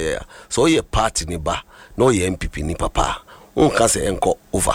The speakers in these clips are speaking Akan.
yeah. So ye party ni ba, no ye MPP ni papa. Unka se enko over.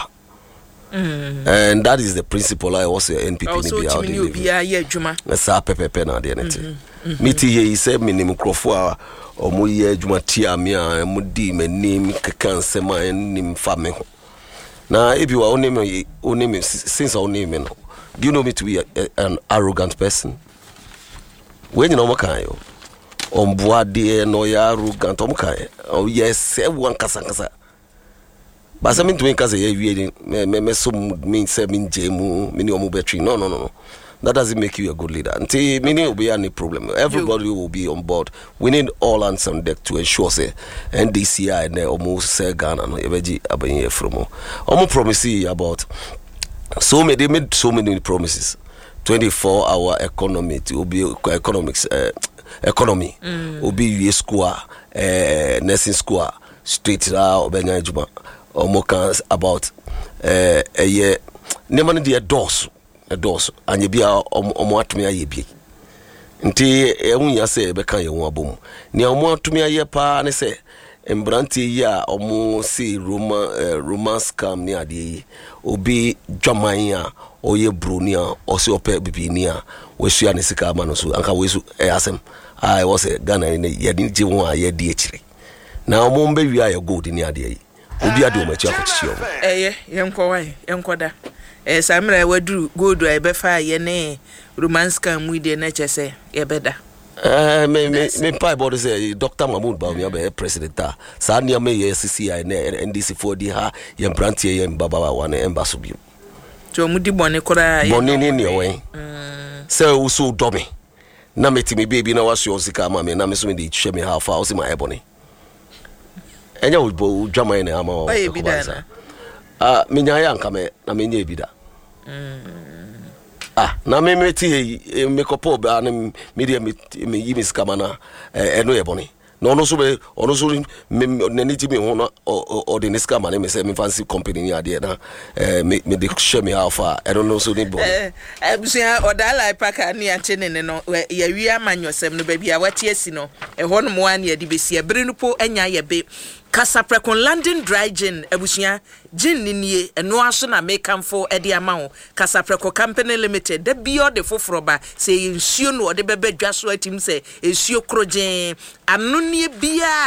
And that is the principle I was NPP also ni be out juma. Sa pepe na de nete. Miti ye ise minim krofo a omo ye adwuma tia me a mudi manim kekan sema nim fa me ho. Na if you are only since I only me no. Do you know me to be an arrogant person? When you know makayo, ombuade no ya arrogant omkaye. Oh yes, one kasa. But something to me kasa ye me so mean say mean jemu mini omu betri. No. That doesn't make you a good leader. Until many will be any problem. Everybody will be on board. We need all hands on deck to ensure say NDCI and almost say Ghana no ebeji abenye from. Omo promise about they made so many promises. 24-hour economy to be economy will be school nursing school straight out obenya juma omo about a year never the doors and you be omo atumi aye bi nti ehun say be kan ye won abom ne omo atumi aye pa ne say embranti ya omo see romance scam ni ade obi dwaman a oye bronia o se ope bibinia we sua ne sika ma no so anka we su asem I was a Ghana ne ye di won a ye di akire na omo mbe wi aye gold ni ade yi obi ade o ma chi akochi o yenkoda samra wadru gold a be fa ye ne romance scam mu de na chese ye beda me pai body say Dr. Mahmoud Bawumia be president sa nia me ye CCI ne NDC for di ha ye brantie ye mbaba wa ne embasso bi to mu di bone kora ye bone ni owen say uso do me na metimi baby na waso osika ma me na me so me di hwe me ha fa o se ma ebone enya wo dwama ne ama o bi da me nya ya nka me na me nya bi da na me meti me kopo ba na media me yimi skamana eno ye boni no no so be ono so na ni ti me ho no o de ni skamana me say me fancy company ni ade na me de share me alpha eno no so ni boni abusia odala ipaka ni ache ne no ya wi amanyosem no ba bia wati asi no ho no mo an ye de besia bere no po anya ye be Kasaprekon London dry gin abusia gin ninie eno aso na mekamfo ede amawo Kasapreko Company Limited da bio de foforoba se nsuo no de bebe dwaso atim se nsuo krogen anu nie bia